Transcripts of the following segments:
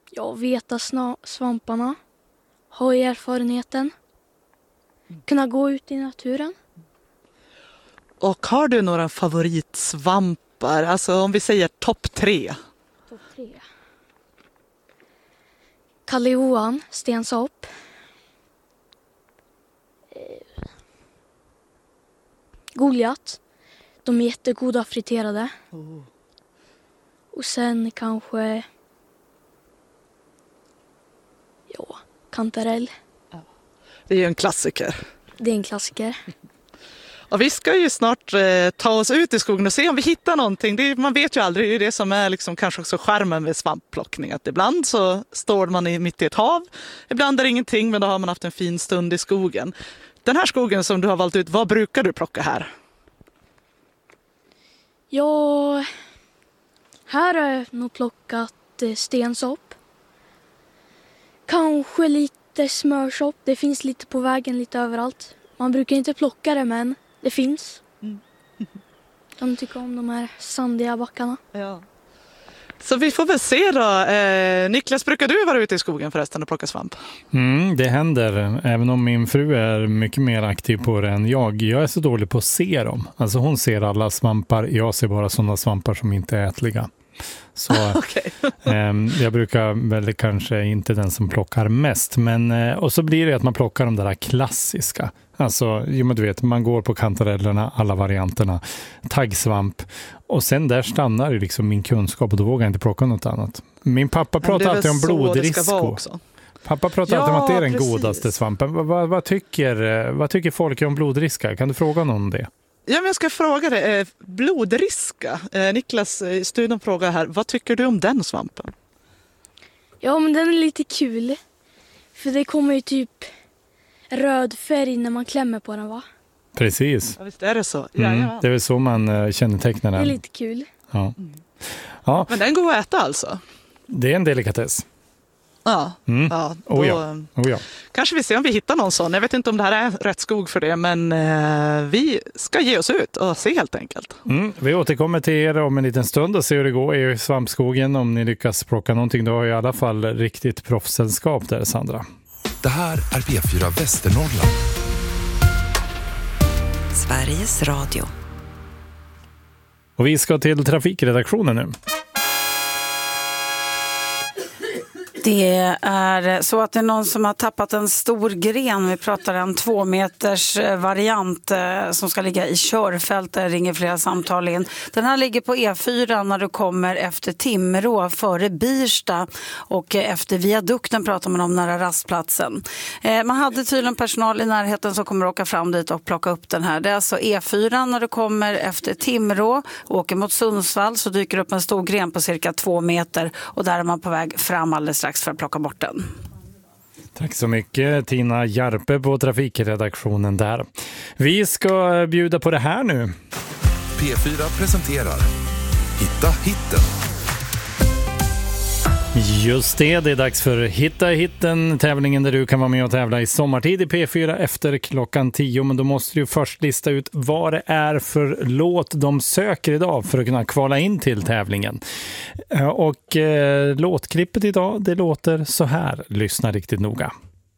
Ja, veta svamparna. Ha erfarenheten. Kunna gå ut i naturen. Och har du några favoritsvampar? Alltså om vi säger topp 3. Topp 3. Kalle Johan, stensopp. Goliat. De är jättegoda friterade. Och sen kanske... Ja, kantarell. Det är ju en klassiker. Det är en klassiker. Och vi ska ju snart ta oss ut i skogen och se om vi hittar någonting. Man vet ju aldrig, det är det som är liksom kanske också charmen med svampplockning. Att ibland så står man mitt i ett hav, ibland är det ingenting, men då har man haft en fin stund i skogen. Den här skogen som du har valt ut, vad brukar du plocka här? Ja, här har jag nog plockat stensopp. Kanske lite smörsopp. Det finns lite på vägen, lite överallt. Man brukar inte plocka det, men det finns. De tycker om de här sandiga backarna. Ja. Så vi får väl se då. Niklas, brukar du vara ute i skogen förresten och plocka svamp? Det händer, även om min fru är mycket mer aktiv på det än jag. Jag är så dålig på att se dem. Alltså hon ser alla svampar, jag ser bara sådana svampar som inte är ätliga. Så jag brukar väl kanske inte den som plockar mest, men och så blir det att man plockar de där klassiska. Alltså, men du vet, man går på kantarellerna, alla varianterna, taggsvamp, och sen där stannar ju liksom min kunskap, och då vågar jag inte plocka något annat. Min pappa pratar alltid om blodrisko. Pappa pratar alltid om att det är den godaste svampen. Vad tycker folk om blodriska? Kan du fråga någon om det? Ja, men jag ska fråga dig. Blodriska. Niklas i studion frågar här. Vad tycker du om den svampen? Ja, men den är lite kul. För det kommer ju typ röd färg när man klämmer på den, va? Precis. Ja, visst är det så. Det är väl så man kännetecknar den. Det är lite kul. Ja. Ja. Men den går att äta alltså? Det är en delikatess. Ja, då kanske vi ser om vi hittar någon sån. Jag vet inte om det här är rätt skog för det, men vi ska ge oss ut och se helt enkelt. Vi återkommer till er om en liten stund och se hur det går i svampskogen. Om ni lyckas plocka någonting, då har jag i alla fall riktigt proffssällskap där, Sandra. Det här är P4 Västernorrland. Sveriges Radio. Och vi ska till trafikredaktionen nu. Det är så att det är någon som har tappat en stor gren. Vi pratar en 2 meters variant som ska ligga i körfält. Där ringer flera samtal in. Den här ligger på E4 när du kommer efter Timrå före Birsta. Och efter viadukten pratar man om nära rastplatsen. Man hade tydligen personal i närheten som kommer åka fram dit och plocka upp den här. Det är alltså E4 när du kommer efter Timrå. Åker mot Sundsvall så dyker upp en stor gren på cirka 2 meter. Och där är man på väg fram alldeles strax för att plocka bort den. Tack så mycket, Tina Järpe på trafikredaktionen där. Vi ska bjuda på det här nu. P4 presenterar Hitta hitten. Just det är dags för Hitta hitten, tävlingen där du kan vara med och tävla i sommartid i P4 efter klockan 10. Men då måste du först lista ut vad det är för låt de söker idag för att kunna kvala in till tävlingen. Och låtklippet idag, det låter så här. Lyssna riktigt noga.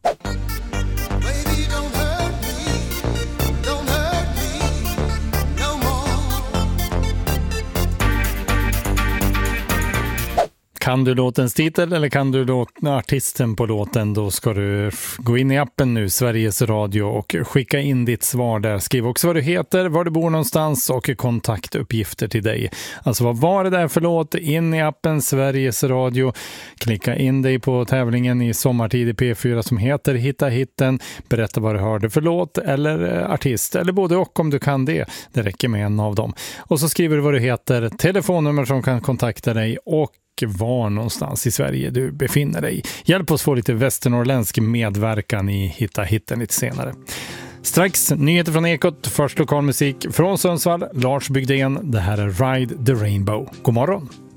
Kan du låtens titel eller kan du artisten på låten, då ska du gå in i appen nu, Sveriges Radio, och skicka in ditt svar där. Skriv också vad du heter, var du bor någonstans och kontaktuppgifter till dig. Alltså vad var det där för låt? In i appen Sveriges Radio. Klicka in dig på tävlingen i sommartid i P4 som heter Hitta hitten. Berätta vad du hörde för låt eller artist, eller både och om du kan det. Det räcker med en av dem. Och så skriver du vad du heter, telefonnummer som kan kontakta dig och var någonstans i Sverige du befinner dig. Hjälp oss få lite västernorrländsk medverkan i Hitta hitten lite senare. Strax nyheter från Ekot, först lokalmusik från Sundsvall, Lars Bygden. Det här är Ride the Rainbow. God morgon!